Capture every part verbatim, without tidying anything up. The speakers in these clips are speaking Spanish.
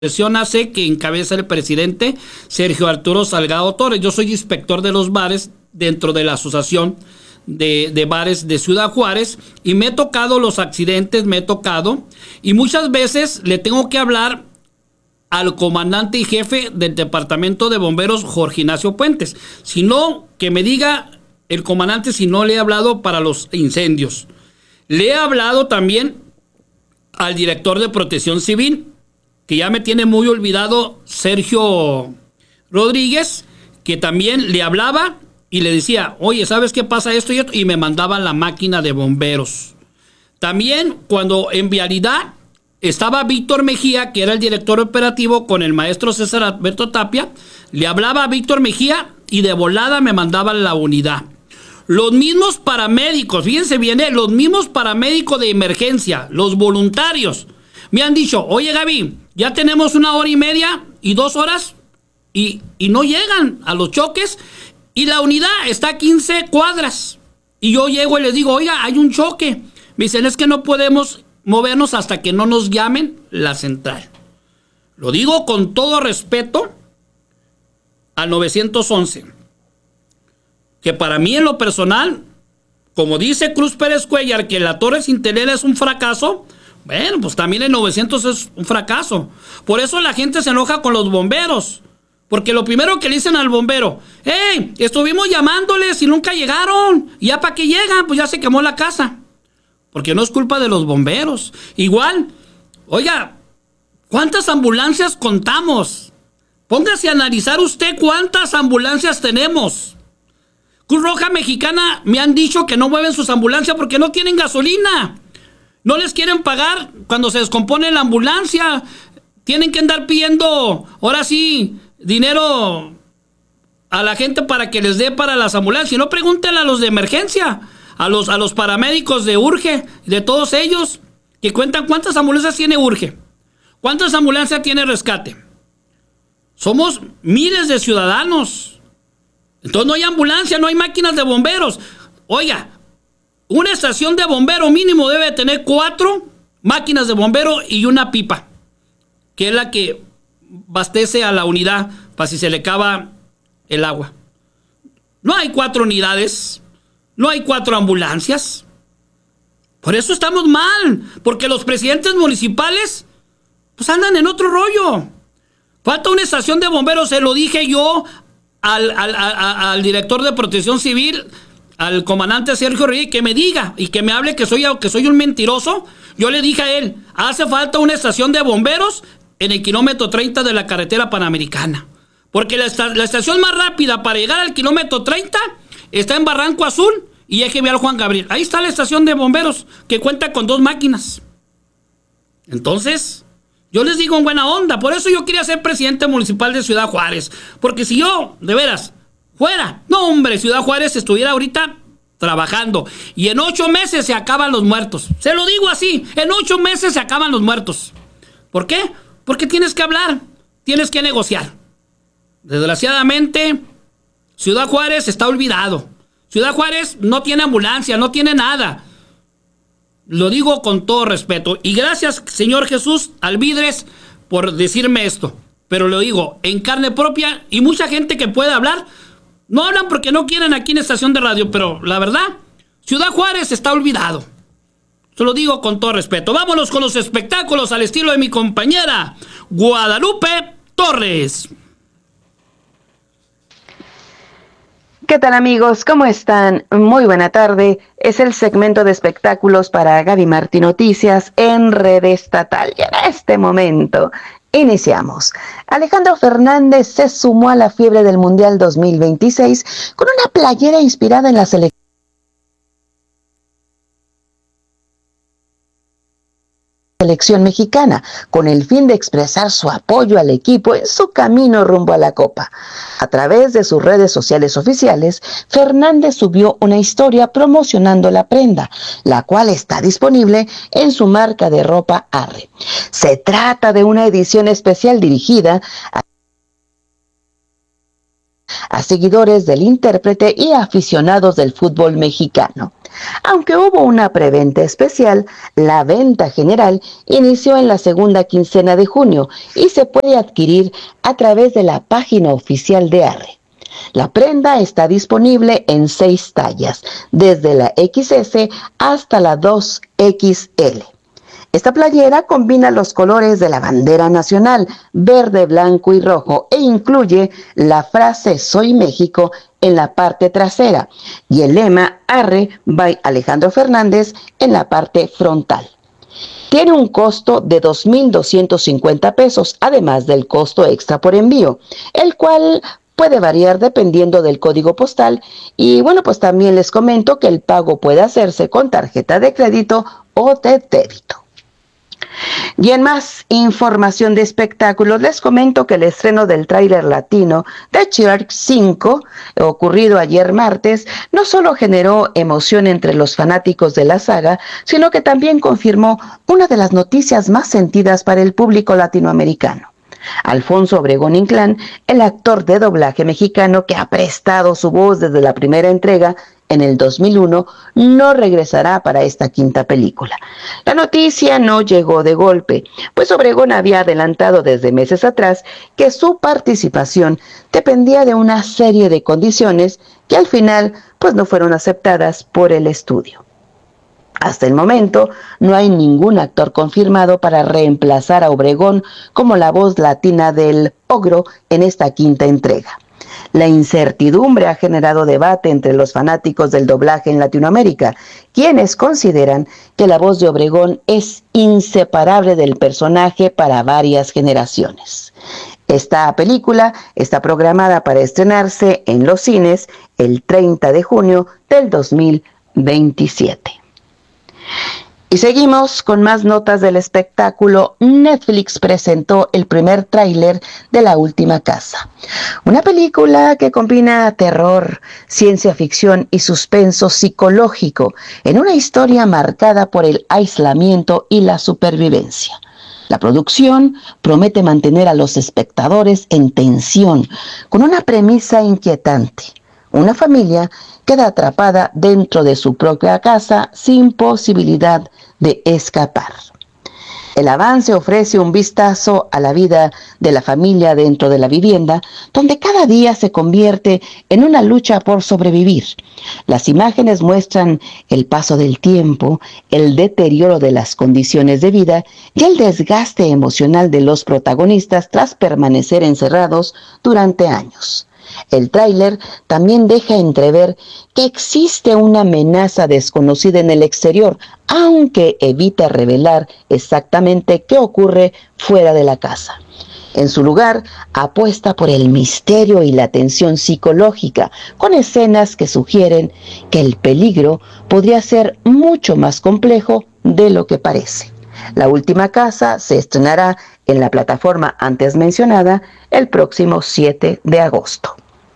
Hace que encabeza el presidente Sergio Arturo Salgado Torres. Yo soy inspector de los bares dentro de la asociación de, de bares de Ciudad Juárez y me he tocado los accidentes, me he tocado y muchas veces le tengo que hablar al comandante y jefe del departamento de bomberos, Jorge Ignacio Puentes. Si no, que me diga el comandante si no le he hablado para los incendios. Le he hablado también al director de Protección Civil, que ya me tiene muy olvidado, Sergio Rodríguez, que también le hablaba y le decía, oye, ¿sabes qué pasa esto y esto? Y me mandaban la máquina de bomberos. También cuando en vialidad estaba Víctor Mejía, que era el director operativo, con el maestro César Alberto Tapia, le hablaba a Víctor Mejía y de volada me mandaban la unidad. Los mismos paramédicos, fíjense bien, ¿eh? Los mismos paramédicos de emergencia, los voluntarios, me han dicho, oye Gaby, ya tenemos una hora y media y dos horas y, y no llegan a los choques y la unidad está a quince cuadras. Y yo llego y les digo, oiga, hay un choque. Me dicen, es que no podemos movernos hasta que no nos llamen la central. Lo digo con todo respeto al nueve once, que para mí en lo personal, como dice Cruz Pérez Cuellar, que la Torre Cintelera es un fracaso. Bueno, pues también el novecientos es un fracaso. Por eso la gente se enoja con los bomberos. Porque lo primero que le dicen al bombero, ¡hey! Estuvimos llamándoles y nunca llegaron. ¿Y ya para qué llegan? Pues ya se quemó la casa. Porque no es culpa de los bomberos. Igual, oiga, ¿cuántas ambulancias contamos? Póngase a analizar usted cuántas ambulancias tenemos. Cruz Roja Mexicana me han dicho que no mueven sus ambulancias porque no tienen gasolina. No les quieren pagar cuando se descompone la ambulancia. Tienen que andar pidiendo, ahora sí, dinero a la gente para que les dé para las ambulancias. Y no pregúntenle a los de emergencia, a los, a los paramédicos de Urge, de todos ellos, que cuentan cuántas ambulancias tiene Urge, cuántas ambulancias tiene Rescate. Somos miles de ciudadanos. Entonces no hay ambulancia, no hay máquinas de bomberos. Oiga, una estación de bombero mínimo debe tener cuatro máquinas de bombero y una pipa, que es la que abastece a la unidad para si se le acaba el agua. No hay cuatro unidades, no hay cuatro ambulancias. Por eso estamos mal, porque los presidentes municipales pues andan en otro rollo. Falta una estación de bomberos, se lo dije yo al, al, al, al director de Protección Civil, al comandante Sergio Rodríguez, que me diga y que me hable que soy, que soy un mentiroso. Yo le dije a él, hace falta una estación de bomberos en el kilómetro treinta de la carretera panamericana. Porque la, esta, la estación más rápida para llegar al kilómetro treinta está en Barranco Azul y Eje Vial Juan Gabriel. Ahí está la estación de bomberos que cuenta con dos máquinas. Entonces, yo les digo en buena onda. Por eso yo quería ser presidente municipal de Ciudad Juárez. Porque si yo, de veras, fuera, no hombre, Ciudad Juárez estuviera ahorita trabajando y en ocho meses se acaban los muertos. Se lo digo así, en ocho meses se acaban los muertos. ¿Por qué? Porque tienes que hablar, tienes que negociar. Desgraciadamente, Ciudad Juárez está olvidado. Ciudad Juárez no tiene ambulancia, no tiene nada. Lo digo con todo respeto. Y gracias, Señor Jesús Alvidres, por decirme esto. Pero lo digo en carne propia y mucha gente que puede hablar, no hablan porque no quieren aquí en estación de radio, pero la verdad, Ciudad Juárez está olvidado. Se lo digo con todo respeto. Vámonos con los espectáculos al estilo de mi compañera Guadalupe Torres. ¿Qué tal amigos? ¿Cómo están? Muy buena tarde. Es el segmento de espectáculos para Gaby Martí Noticias en Red Estatal. Y en este momento iniciamos. Alejandro Fernández se sumó a la fiebre del Mundial dos mil veintiséis con una playera inspirada en la selección selección mexicana, con el fin de expresar su apoyo al equipo en su camino rumbo a la Copa. A través de sus redes sociales oficiales, Fernández subió una historia promocionando la prenda, la cual está disponible en su marca de ropa Arre. Se trata de una edición especial dirigida a a seguidores del intérprete y aficionados del fútbol mexicano. Aunque hubo una preventa especial, la venta general inició en la segunda quincena de junio y se puede adquirir a través de la página oficial de Arre. La prenda está disponible en seis tallas, desde la equis ese hasta la dos equis ele. Esta playera combina los colores de la bandera nacional, verde, blanco y rojo, e incluye la frase Soy México en la parte trasera y el lema Arre by Alejandro Fernández en la parte frontal. Tiene un costo de dos mil doscientos cincuenta pesos, además del costo extra por envío, el cual puede variar dependiendo del código postal. Y bueno, pues también les comento que el pago puede hacerse con tarjeta de crédito o de débito. Y en más información de espectáculos, les comento que el estreno del tráiler latino de Shrek cinco, ocurrido ayer martes, no solo generó emoción entre los fanáticos de la saga, sino que también confirmó una de las noticias más sentidas para el público latinoamericano. Alfonso Obregón Inclán, el actor de doblaje mexicano que ha prestado su voz desde la primera entrega en el dos mil uno, no regresará para esta quinta película. La noticia no llegó de golpe, pues Obregón había adelantado desde meses atrás que su participación dependía de una serie de condiciones que al final pues no fueron aceptadas por el estudio. Hasta el momento, no hay ningún actor confirmado para reemplazar a Obregón como la voz latina del ogro en esta quinta entrega. La incertidumbre ha generado debate entre los fanáticos del doblaje en Latinoamérica, quienes consideran que la voz de Obregón es inseparable del personaje para varias generaciones. Esta película está programada para estrenarse en los cines el treinta de junio del dos mil veintisiete. Y seguimos con más notas del espectáculo. Netflix presentó el primer tráiler de La Última Casa, una película que combina terror, ciencia ficción y suspenso psicológico en una historia marcada por el aislamiento y la supervivencia. La producción promete mantener a los espectadores en tensión con una premisa inquietante. Una familia queda atrapada dentro de su propia casa sin posibilidad de escapar. El avance ofrece un vistazo a la vida de la familia dentro de la vivienda, donde cada día se convierte en una lucha por sobrevivir. Las imágenes muestran el paso del tiempo, el deterioro de las condiciones de vida y el desgaste emocional de los protagonistas tras permanecer encerrados durante años. El tráiler también deja entrever que existe una amenaza desconocida en el exterior, aunque evita revelar exactamente qué ocurre fuera de la casa. En su lugar, apuesta por el misterio y la tensión psicológica, con escenas que sugieren que el peligro podría ser mucho más complejo de lo que parece. La Última Casa se estrenará en la plataforma antes mencionada el próximo siete de agosto.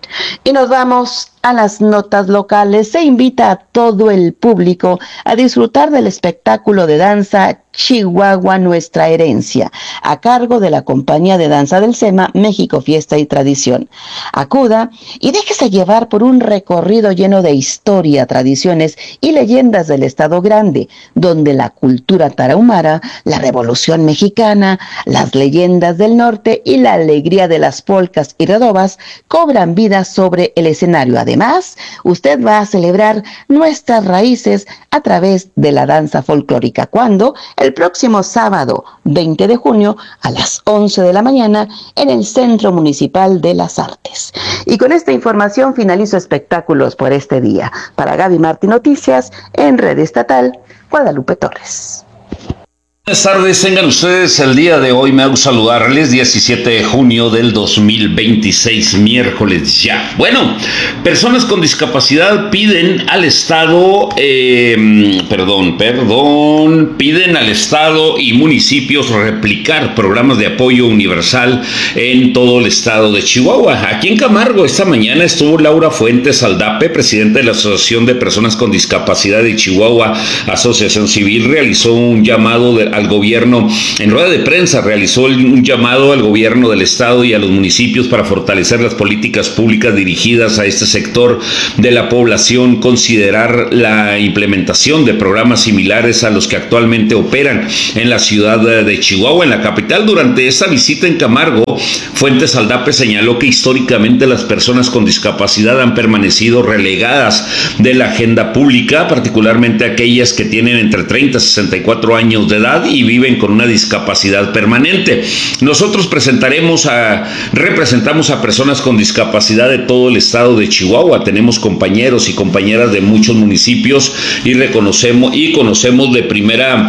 Y nos vamos a las notas locales. Se invita a todo el público a disfrutar del espectáculo de danza Chihuahua Nuestra Herencia, a cargo de la compañía de danza del SEMA México Fiesta y Tradición. Acuda y déjese llevar por un recorrido lleno de historia, tradiciones y leyendas del Estado Grande, donde la cultura tarahumara, la Revolución Mexicana, las leyendas del norte y la alegría de las polcas y redobas cobran vida sobre el escenario. Además, usted va a celebrar nuestras raíces a través de la danza folclórica. ¿Cuándo? El próximo sábado, veinte de junio, a las once de la mañana, en el Centro Municipal de las Artes. Y con esta información finalizo espectáculos por este día. Para Gaby Martí Noticias, en Red Estatal, Guadalupe Torres. Buenas tardes, tengan ustedes el día de hoy. Me hago saludarles, diecisiete de junio del dos mil veintiséis, miércoles ya. Bueno, personas con discapacidad piden al Estado, eh, perdón, perdón, piden al Estado y municipios replicar programas de apoyo universal en todo el estado de Chihuahua. Aquí en Camargo, esta mañana estuvo Laura Fuentes Aldape, presidenta de la Asociación de Personas con Discapacidad de Chihuahua, Asociación Civil, realizó un llamado de al gobierno, en rueda de prensa realizó un llamado al gobierno del estado y a los municipios para fortalecer las políticas públicas dirigidas a este sector de la población, considerar la implementación de programas similares a los que actualmente operan en la ciudad de Chihuahua, en la capital. Durante esta visita en Camargo, Fuentes Aldape señaló que históricamente las personas con discapacidad han permanecido relegadas de la agenda pública, particularmente aquellas que tienen entre treinta y sesenta y cuatro años de edad y viven con una discapacidad permanente. Nosotros presentaremos a, representamos a personas con discapacidad de todo el estado de Chihuahua. Tenemos compañeros y compañeras de muchos municipios y reconocemos y conocemos de primera,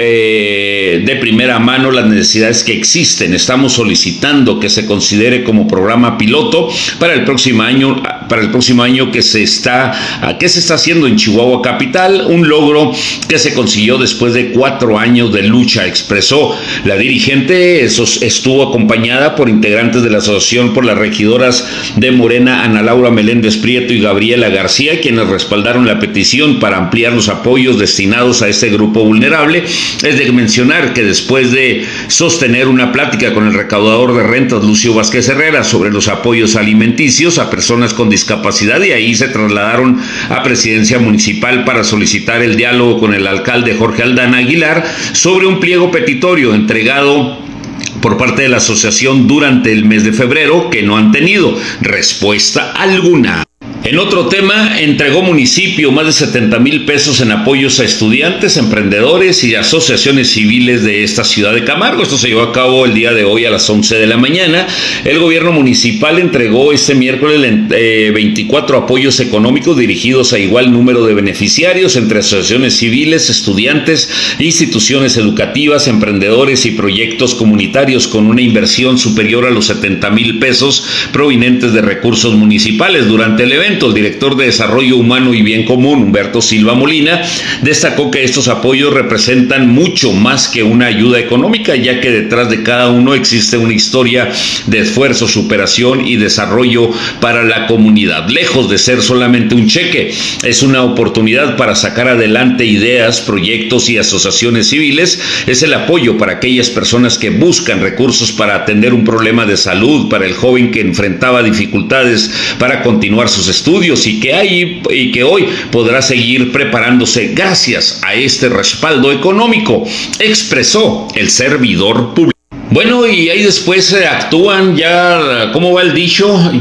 eh, de primera mano las necesidades que existen. Estamos solicitando que se considere como programa piloto para el próximo año, para el próximo año que se está, que se está haciendo en Chihuahua capital, un logro que se consiguió después de cuatro años de lucha, expresó. La dirigente estuvo acompañada por integrantes de la asociación por las regidoras de Morena, Ana Laura Meléndez Prieto y Gabriela García, quienes respaldaron la petición para ampliar los apoyos destinados a este grupo vulnerable. Es de mencionar que después de sostener una plática con el recaudador de rentas, Lucio Vázquez Herrera, sobre los apoyos alimenticios a personas con discapacidad, y ahí se trasladaron a Presidencia Municipal para solicitar el diálogo con el alcalde Jorge Aldana Aguilar sobre un pliego petitorio entregado por parte de la asociación durante el mes de febrero, que no han tenido respuesta alguna. En otro tema, entregó municipio más de setenta mil pesos en apoyos a estudiantes, emprendedores y asociaciones civiles de esta ciudad de Camargo. Esto se llevó a cabo el día de hoy a las once de la mañana. El gobierno municipal entregó este miércoles eh, veinticuatro apoyos económicos dirigidos a igual número de beneficiarios entre asociaciones civiles, estudiantes, instituciones educativas, emprendedores y proyectos comunitarios, con una inversión superior a los setenta mil pesos provenientes de recursos municipales. Durante el evento, el director de Desarrollo Humano y Bien Común, Humberto Silva Molina, destacó que estos apoyos representan mucho más que una ayuda económica, ya que detrás de cada uno existe una historia de esfuerzo, superación y desarrollo para la comunidad. Lejos de ser solamente un cheque, es una oportunidad para sacar adelante ideas, proyectos y asociaciones civiles. Es el apoyo para aquellas personas que buscan recursos para atender un problema de salud, para el joven que enfrentaba dificultades para continuar sus estudios y que hay y que hoy podrá seguir preparándose gracias a este respaldo económico, expresó el servidor público. Bueno, y ahí después se actúan ya, ¿cómo va el dicho?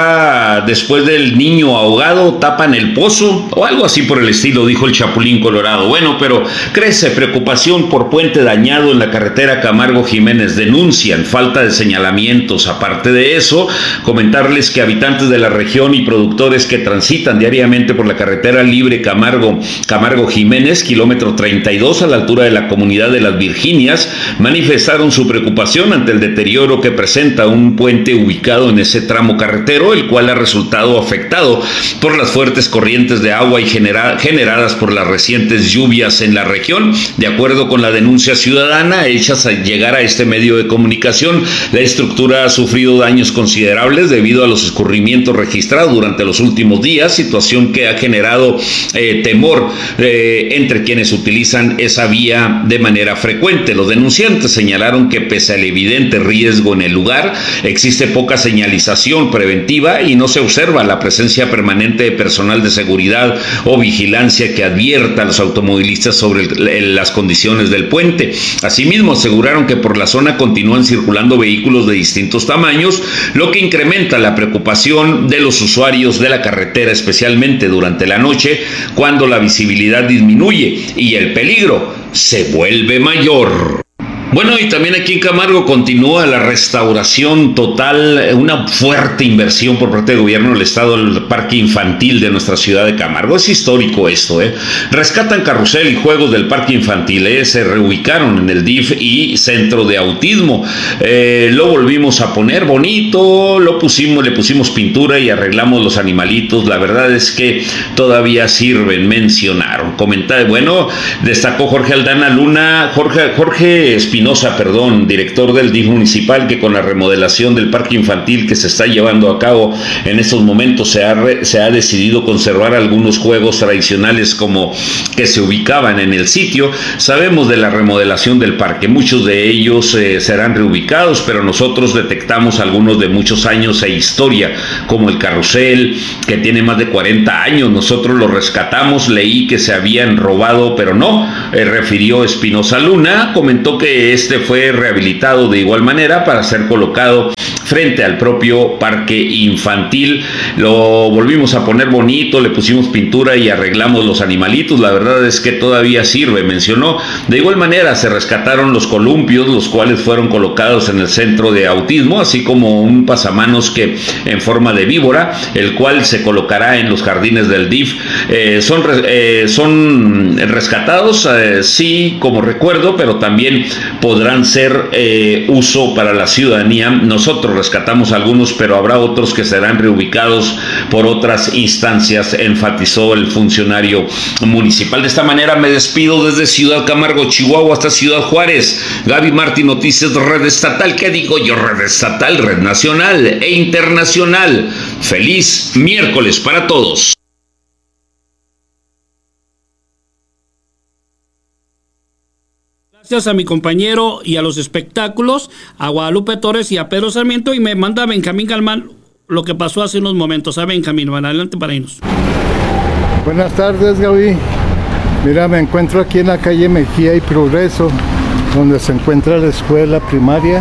Ya después del niño ahogado tapan el pozo o algo así por el estilo, dijo el Chapulín Colorado. Bueno, pero crece preocupación por puente dañado en la carretera Camargo Jiménez. Denuncian falta de señalamientos. Aparte de eso, comentarles que habitantes de la región y productores que transitan diariamente por la carretera libre Camargo, Camargo Jiménez, kilómetro treinta y dos, a la altura de la comunidad de Las Virginias, manifestaron su preocupación ante el deterioro que presenta un puente ubicado en ese tramo carretero, el cual ha resultado afectado por las fuertes corrientes de agua y genera, generadas por las recientes lluvias en la región. De acuerdo con la denuncia ciudadana hechas a llegar a este medio de comunicación, la estructura ha sufrido daños considerables debido a los escurrimientos registrados durante los últimos días, situación que ha generado eh, temor eh, entre quienes utilizan esa vía de manera frecuente. Los denunciantes señalaron que pese al evidente riesgo en el lugar, existe poca señalización preventiva y no se observa la presencia permanente de personal de seguridad o vigilancia que advierta a los automovilistas sobre el, las condiciones del puente. Asimismo, aseguraron que por la zona continúan circulando vehículos de distintos tamaños, lo que incrementa la preocupación de los usuarios de la carretera, especialmente durante la noche, cuando la visibilidad disminuye y el peligro se vuelve mayor. Bueno, y también aquí en Camargo continúa la restauración total, una fuerte inversión por parte del gobierno del estado del parque infantil de nuestra ciudad de Camargo. Es histórico esto, ¿eh? Rescatan carrusel y juegos del parque infantil, ¿eh? Se reubicaron en el D I F y centro de autismo. Eh, lo volvimos a poner bonito, lo pusimos, le pusimos pintura y arreglamos los animalitos. La verdad es que todavía sirven, mencionaron. Comentar, bueno, destacó Jorge Aldana Luna, Jorge, Jorge Espinosa Espinosa, perdón, director del D I F municipal, que con la remodelación del parque infantil que se está llevando a cabo en estos momentos se ha, re, se ha decidido conservar algunos juegos tradicionales como que se ubicaban en el sitio. Sabemos de la remodelación del parque, muchos de ellos eh, serán reubicados, pero nosotros detectamos algunos de muchos años e historia, como el carrusel, que tiene más de cuarenta años. Nosotros lo rescatamos, leí que se habían robado, pero no, eh, refirió Espinosa Luna. Comentó que este fue rehabilitado de igual manera para ser colocado frente al propio parque infantil. Lo volvimos a poner bonito, le pusimos pintura y arreglamos los animalitos. La verdad es que todavía sirve, mencionó. De igual manera se rescataron los columpios, los cuales fueron colocados en el centro de autismo, así como un pasamanos que en forma de víbora, el cual se colocará en los jardines del D I F. Eh, son, eh, son rescatados, eh, sí, como recuerdo, pero también podrán ser eh, uso para la ciudadanía. Nosotros rescatamos algunos, pero habrá otros que serán reubicados por otras instancias, enfatizó el funcionario municipal. De esta manera me despido desde Ciudad Camargo, Chihuahua, hasta Ciudad Juárez. Gaby Martín, Noticias, Red Estatal. ¿Qué digo yo? Red Estatal, Red Nacional e Internacional. Feliz miércoles para todos. Gracias a mi compañero y a los espectáculos, a Guadalupe Torres y a Pedro Sarmiento, y me manda Benjamín Galván lo que pasó hace unos momentos. A Benjamín, van adelante para irnos. Buenas tardes, Gaby. Mira, me encuentro aquí en la calle Mejía y Progreso, donde se encuentra la escuela primaria.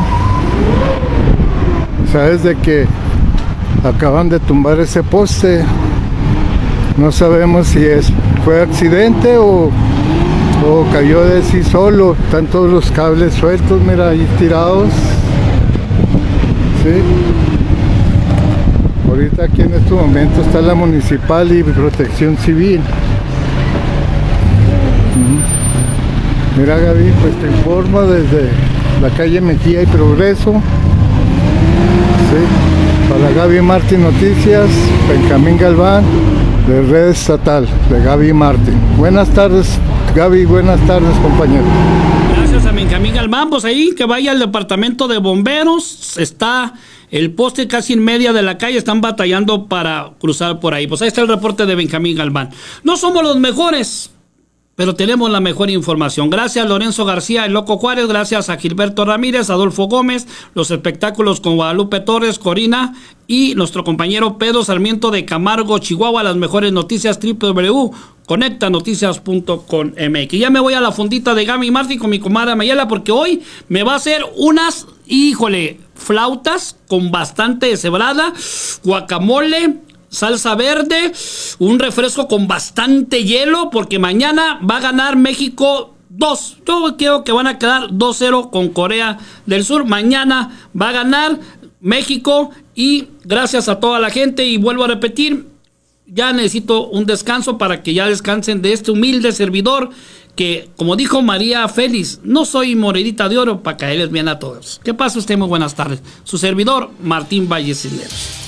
Sabes de que acaban de tumbar ese poste. No sabemos si es, fue accidente o o cayó de sí solo. Están todos los cables sueltos, mira, ahí tirados. Sí. Ahorita aquí en este momento está la municipal y protección civil. Uh-huh. Mira, Gaby, pues te informo desde la calle Mejía y Progreso. Sí. Para Gaby Martín Noticias, Benjamín Galván, de Red Estatal, de Gaby Martín. Buenas tardes, Gaby, buenas tardes, compañero. Gracias a Benjamín Galván. Pues ahí que vaya al departamento de bomberos. Está el poste casi en media de la calle. Están batallando para cruzar por ahí. Pues ahí está el reporte de Benjamín Galván. No somos los mejores, pero tenemos la mejor información. Gracias a Lorenzo García, el Loco Juárez. Gracias a Gilberto Ramírez, Adolfo Gómez. Los espectáculos con Guadalupe Torres, Corina y nuestro compañero Pedro Sarmiento de Camargo, Chihuahua. Las mejores noticias, doble u doble u doble u punto conecta noticias punto com eme equis. Ya me voy a la fundita de Gaby Martín con mi comadre Mayela, porque hoy me va a hacer unas, híjole, flautas con bastante cebrada, guacamole, salsa verde, un refresco con bastante hielo, porque mañana va a ganar México dos. Yo creo que van a quedar dos cero con Corea del Sur. Mañana va a ganar México, y gracias a toda la gente. Y vuelvo a repetir, ya necesito un descanso para que ya descansen de este humilde servidor, que, como dijo María Félix, no soy monedita de oro para caerles bien a todos. ¿Qué pasa usted? Muy buenas tardes. Su servidor, Martín Valle Cisneros.